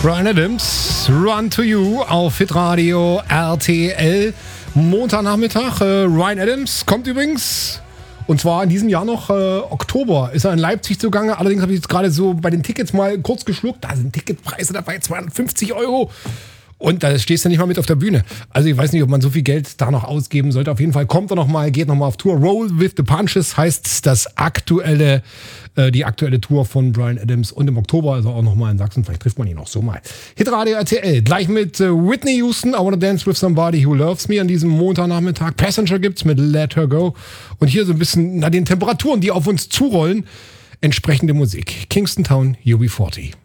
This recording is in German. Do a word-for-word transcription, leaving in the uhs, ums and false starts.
Bryan Adams, Run to You auf Hitradio R T L. Montagnachmittag. Äh, Ryan Adams kommt übrigens, und zwar in diesem Jahr noch äh, Oktober, ist er in Leipzig zugange. Allerdings habe ich jetzt gerade so bei den Tickets mal kurz geschluckt. Da sind Ticketpreise dabei, zweihundertfünfzig Euro. Und da stehst du nicht mal mit auf der Bühne. Also ich weiß nicht, ob man so viel Geld da noch ausgeben sollte. Auf jeden Fall kommt er noch mal, geht noch mal auf Tour. Roll with the Punches heißt das aktuelle, äh, die aktuelle Tour von Bryan Adams. Und im Oktober ist er auch noch mal in Sachsen. Vielleicht trifft man ihn auch so mal. Hitradio R T L. Gleich mit äh, Whitney Houston, I Wanna Dance with Somebody Who Loves Me an diesem Montagnachmittag. Passenger gibt's mit Let Her Go. Und hier so ein bisschen, na, den Temperaturen, die auf uns zurollen, entsprechende Musik. Kingston Town, U B vierzig.